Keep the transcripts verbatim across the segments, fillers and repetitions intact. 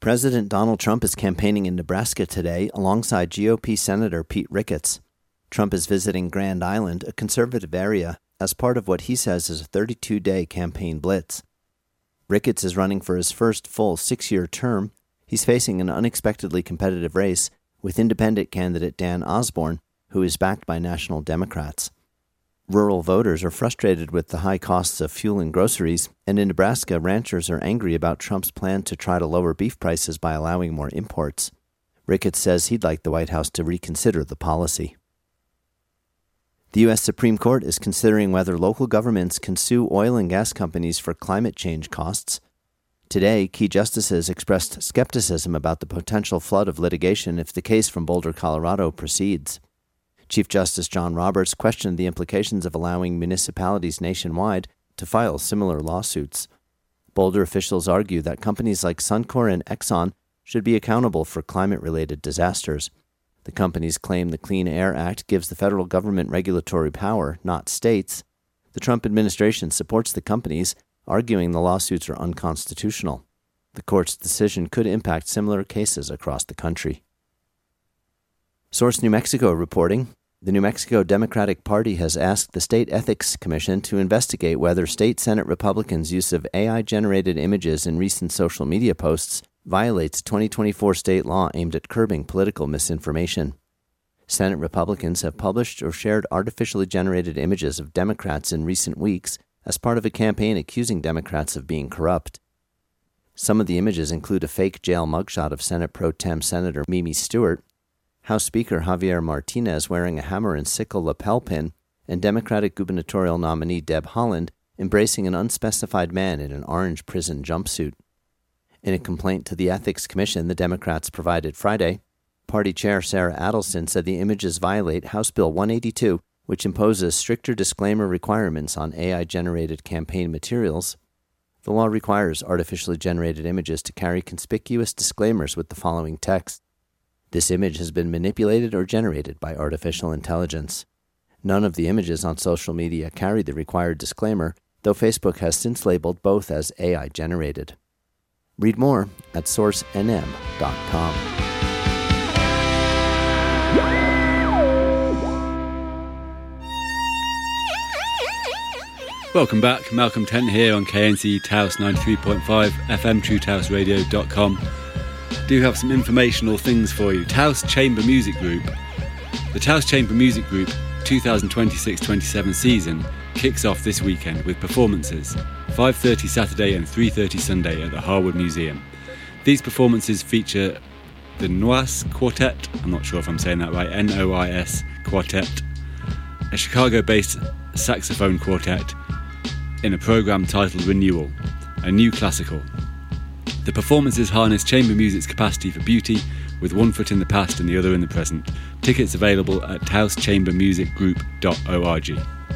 President Donald Trump is campaigning in Nebraska today alongside G O P Senator Pete Ricketts. Trump is visiting Grand Island, a conservative area, as part of what he says is a thirty-two day campaign blitz. Ricketts is running for his first full six-year term. He's facing an unexpectedly competitive race with independent candidate Dan Osborne, who is backed by national Democrats. Rural voters are frustrated with the high costs of fuel and groceries, and in Nebraska, ranchers are angry about Trump's plan to try to lower beef prices by allowing more imports. Ricketts says he'd like the White House to reconsider the policy. The U S Supreme Court is considering whether local governments can sue oil and gas companies for climate change costs. Today, key justices expressed skepticism about the potential flood of litigation if the case from Boulder, Colorado proceeds. Chief Justice John Roberts questioned the implications of allowing municipalities nationwide to file similar lawsuits. Boulder officials argue that companies like Suncor and Exxon should be accountable for climate-related disasters. The companies claim the Clean Air Act gives the federal government regulatory power, not states. The Trump administration supports the companies, arguing the lawsuits are unconstitutional. The court's decision could impact similar cases across the country. Source New Mexico reporting, the New Mexico Democratic Party has asked the State Ethics Commission to investigate whether state Senate Republicans' use of A I-generated images in recent social media posts violates twenty twenty-four state law aimed at curbing political misinformation. Senate Republicans have published or shared artificially generated images of Democrats in recent weeks as part of a campaign accusing Democrats of being corrupt. Some of the images include a fake jail mugshot of Senate Pro Tem Senator Mimi Stewart, House Speaker Javier Martinez wearing a hammer and sickle lapel pin, and Democratic gubernatorial nominee Deb Haaland embracing an unspecified man in an orange prison jumpsuit. In a complaint to the Ethics Commission the Democrats provided Friday, Party Chair Sarah Adelson said the images violate House Bill one eighty-two, which imposes stricter disclaimer requirements on A I-generated campaign materials. The law requires artificially generated images to carry conspicuous disclaimers with the following text: "This image has been manipulated or generated by artificial intelligence." None of the images on social media carry the required disclaimer, though Facebook has since labeled both as A I-generated. Read more at source N M dot com. Welcome back, Malcolm Tent here on K N C Taos ninety-three point five F M, true taos radio dot com. Do have some informational things for you. Taos Chamber Music Group. The Taos Chamber Music Group twenty twenty-six twenty-seven season kicks off this weekend with performances, five thirty Saturday and three thirty Sunday at the Harwood Museum. These performances feature the Noise Quartet, I'm not sure if I'm saying that right, N O I S Quartet, a Chicago-based saxophone quartet in a program titled Renewal, a new classical. The performances harness chamber music's capacity for beauty, with one foot in the past and the other in the present. Tickets available at taos chamber music group dot org.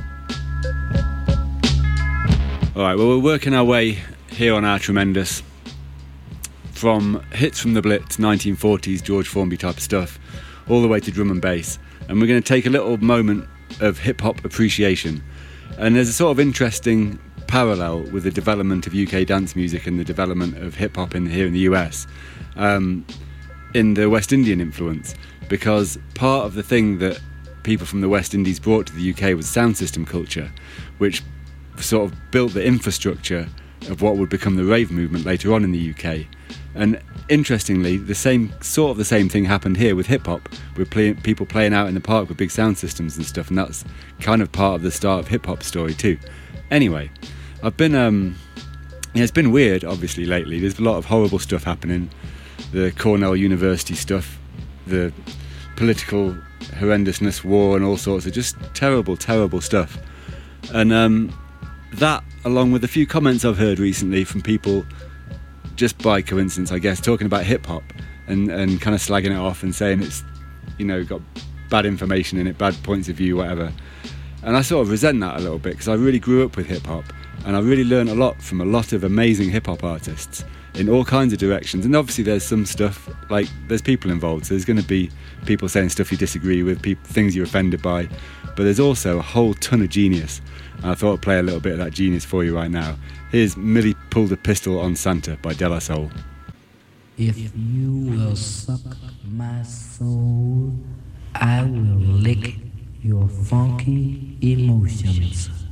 Alright, well, we're working our way here on our Tremendous from hits from the Blitz, nineteen forties, George Formby type of stuff, all the way to drum and bass. And we're going to take a little moment of hip-hop appreciation. And there's a sort of interesting parallel with the development of U K dance music and the development of hip-hop in, here in the U S um, in the West Indian influence, because part of the thing that people from the West Indies brought to the U K was sound system culture, which sort of built the infrastructure of what would become the rave movement later on in the U K. And interestingly, the same sort of the same thing happened here with hip-hop, with play, people playing out in the park with big sound systems and stuff, and that's kind of part of the start of hip-hop story too. Anyway, I've been, um, yeah, it's been weird, obviously, lately. There's a lot of horrible stuff happening. The Cornell University stuff, the political horrendousness, war and all sorts of just terrible, terrible stuff. And um, that, along with a few comments I've heard recently from people, just by coincidence, I guess, talking about hip-hop and, and kind of slagging it off and saying it's, you know, got bad information in it, bad points of view, whatever. And I sort of resent that a little bit, because I really grew up with hip-hop and I really learned a lot from a lot of amazing hip-hop artists in all kinds of directions. And obviously there's some stuff, like, there's people involved, so there's going to be people saying stuff you disagree with, people, things you're offended by, but there's also a whole ton of genius. And I thought I'd play a little bit of that genius for you right now. Here's Millie Pulled a Pistol on Santa by De La Soul. If you will suck my soul, I will lick your funky emotions.